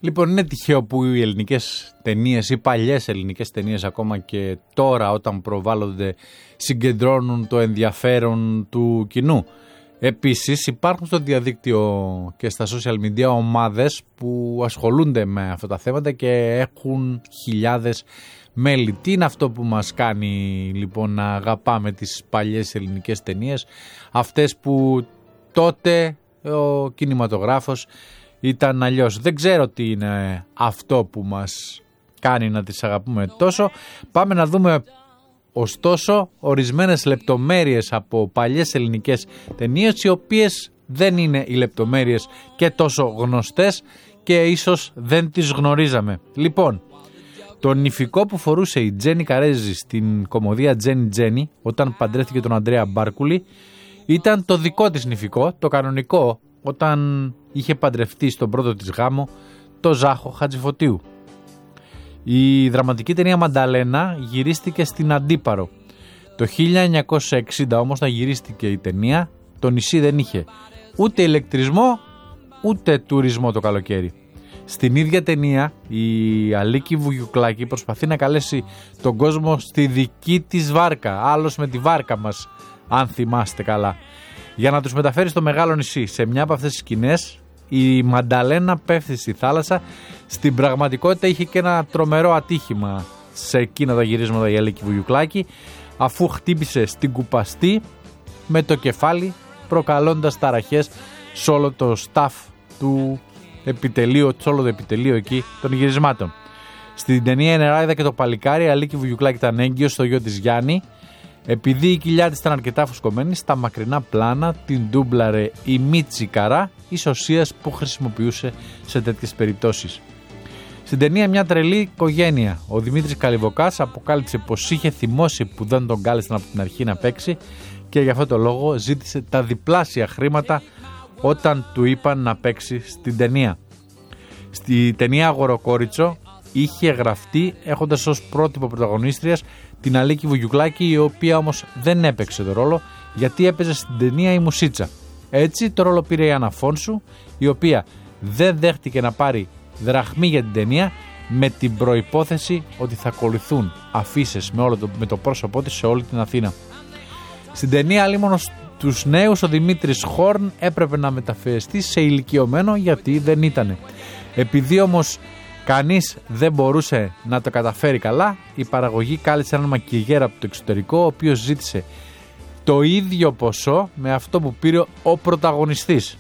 Λοιπόν, είναι τυχαίο που οι ελληνικές ταινίες, οι παλιές ελληνικές ταινίες ακόμα και τώρα όταν προβάλλονται συγκεντρώνουν το ενδιαφέρον του κοινού. Επίσης υπάρχουν στο διαδίκτυο και στα social media ομάδες που ασχολούνται με αυτά τα θέματα και έχουν χιλιάδες μέλη. Τι είναι αυτό που μας κάνει λοιπόν να αγαπάμε τις παλιές ελληνικές ταινίες, αυτές που τότε ο κινηματογράφος ήταν αλλιώς. Δεν ξέρω τι είναι αυτό που μας κάνει να τις αγαπούμε τόσο. Πάμε να δούμε ωστόσο ορισμένες λεπτομέρειες από παλιές ελληνικές ταινίες, οι οποίες δεν είναι οι λεπτομέρειες και τόσο γνωστές και ίσως δεν τις γνωρίζαμε. Λοιπόν, το νηφικό που φορούσε η Τζένι Καρέζη στην κομμωδία Τζένι Τζένι όταν παντρεύτηκε τον Ανδρέα Μπάρκουλη ήταν το δικό της νηφικό, το κανονικό, όταν είχε παντρευτεί στον πρώτο της γάμο το Ζάχο Χατζηφωτίου. Η δραματική ταινία Μανταλένα γυρίστηκε στην Αντίπαρο. Το 1960 όμως, όταν γυρίστηκε η ταινία, το νησί δεν είχε ούτε ηλεκτρισμό ούτε τουρισμό το καλοκαίρι. Στην ίδια ταινία η Αλίκη Βουγιουκλάκη προσπαθεί να καλέσει τον κόσμο στη δική της βάρκα, άλλος με τη βάρκα μας, αν θυμάστε καλά, για να τους μεταφέρει στο μεγάλο νησί. Σε μια από αυτές τις σκηνές η Μανταλένα πέφτει στη θάλασσα. Στην πραγματικότητα είχε και ένα τρομερό ατύχημα σε εκείνα τα γυρίσματα η Αλίκη Βουγιουκλάκη, αφού χτύπησε στην κουπαστή με το κεφάλι, προκαλώντας ταραχές σε όλο το staff του επιτελείου, σε όλο το επιτελείο εκεί των γυρισμάτων. Στην ταινία «Η Νεράιδα και το παλικάρι» η Αλίκη Βουγιουκλάκη ήταν έγκυος στο γιο της Γιάννη. Επειδή η κοιλιά της ήταν αρκετά φουσκωμένη, στα μακρινά πλάνα την ντούμπλαρε η Μίτσι Καρά, ισοσίας που χρησιμοποιούσε σε τέτοιες περιπτώσεις. Στην ταινία «Μια τρελή οικογένεια» ο Δημήτρης Καλυβοκάς αποκάλυψε πως είχε θυμώσει που δεν τον κάλεσαν από την αρχή να παίξει και γι' αυτό το λόγο ζήτησε τα διπλάσια χρήματα όταν του είπαν να παίξει στην ταινία. Στη ταινία «Αγοροκόριτσο» είχε γραφτεί έχοντας ως πρότυπο πρωταγωνίστριας την Αλίκη Βουγιουκλάκη, η οποία όμως δεν έπαιξε το ρόλο γιατί έπαιζε στην ταινία η Μουσίτσα. Έτσι το ρόλο πήρε η Άννα Φόνσου, η οποία δεν δέχτηκε να πάρει δραχμή για την ταινία, με την προϋπόθεση ότι θα ακολουθούν αφίσες με το πρόσωπό της σε όλη την Αθήνα. Στην ταινία «Αλίμονος τους νέους» ο Δημήτρης Χόρν έπρεπε να μεταφερεστεί σε ηλικιωμένο γιατί δεν ήτανε. Επειδή όμως κανείς δεν μπορούσε να το καταφέρει καλά, η παραγωγή κάλεσε έναν μακιγέρα από το εξωτερικό, ο οποίος ζήτησε το ίδιο ποσό με αυτό που πήρε ο πρωταγωνιστής.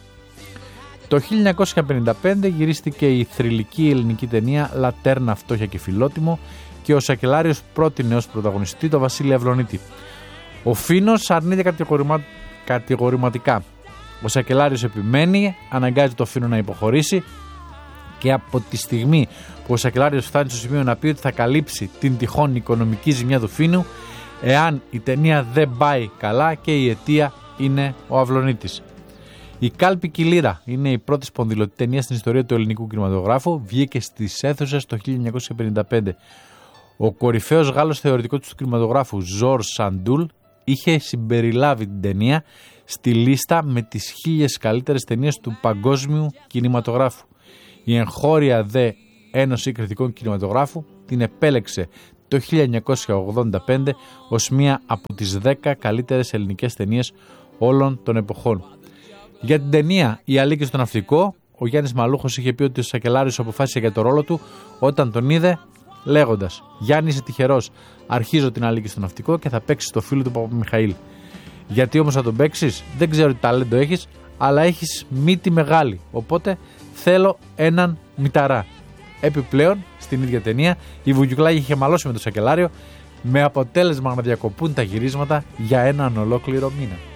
Το 1955 γυρίστηκε η θρυλική ελληνική ταινία «Λατέρνα, φτώχεια και φιλότιμο» και ο Σακελάριος πρότεινε ως πρωταγωνιστή τον Βασίλη Αυλονίτη. Ο Φίνος αρνείται κατηγορηματικά. Ο Σακελάριος επιμένει, αναγκάζει το Φίνο να υποχωρήσει και από τη στιγμή που ο Σακελάριος φτάνει στο σημείο να πει ότι θα καλύψει την τυχόν οικονομική ζημιά του Φίνου εάν η ταινία δεν πάει καλά, και η αιτία είναι ο Αυλονίτης. Η Κάλπη και η Λύρα είναι η πρώτη σπονδυλωτή ταινία στην ιστορία του ελληνικού κινηματογράφου. Βγήκε στις αίθουσες το 1955. Ο κορυφαίος Γάλλος θεωρητικός του κινηματογράφου Ζορς Σαντούλ είχε συμπεριλάβει την ταινία στη λίστα με τις 1000 καλύτερες ταινίες του παγκόσμιου κινηματογράφου. Η εγχώρια δε Ένωση Κριτικών Κινηματογράφου την επέλεξε το 1985 ως μία από τις 10 καλύτερες ελληνικές ταινίες όλων των εποχών. Για την ταινία «Η Αλίκη στο Ναυτικό», ο Γιάννης Μαλούχος είχε πει ότι ο Σακελάριος αποφάσισε για το ρόλο του όταν τον είδε, λέγοντας «Γιάννη, είσαι τυχερός, αρχίζω την Αλίκη στο Ναυτικό και θα παίξεις το φίλο του Παπαμιχαήλ». Γιατί όμως θα τον παίξεις? Δεν ξέρω τι ταλέντο έχεις, αλλά έχεις μύτη μεγάλη, οπότε θέλω έναν μυταρά. Επιπλέον, στην ίδια ταινία, η Βουγιουκλάκη είχε μαλώσει με τον Σακελάριο, με αποτέλεσμα να διακοπούν τα γυρίσματα για έναν ολόκληρο μήνα.